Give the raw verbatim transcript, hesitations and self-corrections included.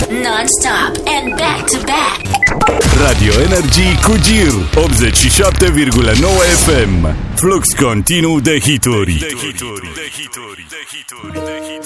Non-stop and back-to-back. Radio Energy cu Gir optzeci și șapte virgulă nouă F M. Flux continuu de hituri.